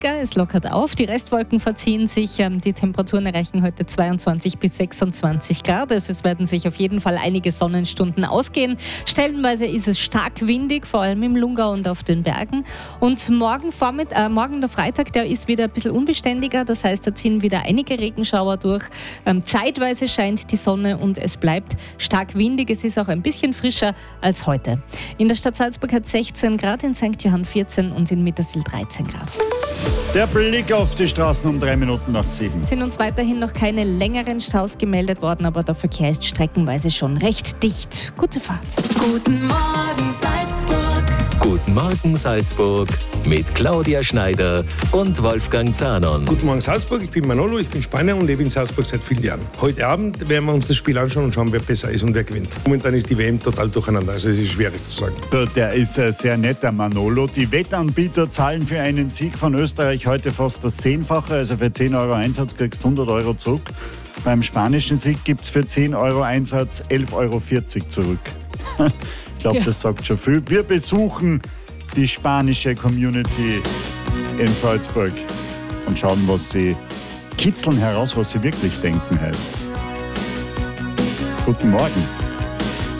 Es lockert auf, die Restwolken verziehen sich, die Temperaturen erreichen heute 22 bis 26 Grad. Also es werden sich auf jeden Fall einige Sonnenstunden ausgehen. Stellenweise ist es stark windig, vor allem im Lungau und auf den Bergen. Und morgen der Freitag, der ist wieder ein bisschen unbeständiger, das heißt, da ziehen wieder einige Regenschauer durch. Zeitweise scheint die Sonne und es bleibt stark windig. Es ist auch ein bisschen frischer als heute. In der Stadt Salzburg hat 16 Grad, in St. Johann 14 und in Mittersill 13 Grad. Der Blick auf die Straßen um 3 Minuten nach 7. Sind uns weiterhin noch keine längeren Staus gemeldet worden, aber der Verkehr ist streckenweise schon recht dicht. Gute Fahrt. Guten Morgen Salzburg. Guten Morgen Salzburg mit Claudia Schneider und Wolfgang Zahnon. Guten Morgen Salzburg, ich bin Manolo, ich bin Spanier und lebe in Salzburg seit vielen Jahren. Heute Abend werden wir uns das Spiel anschauen und schauen, wer besser ist und wer gewinnt. Momentan ist die WM total durcheinander, also es ist schwierig zu sagen. Der ist sehr netter Manolo. Die Wettanbieter zahlen für einen Sieg von Österreich heute fast das 10-fache, also für 10 Euro Einsatz kriegst du 100 Euro zurück. Beim spanischen Sieg gibt es für 10 Euro Einsatz 11,40 Euro zurück. Ich glaube, das sagt schon viel. Wir besuchen die spanische Community in Salzburg und schauen, was sie kitzeln heraus, was sie wirklich denken heute. Guten Morgen.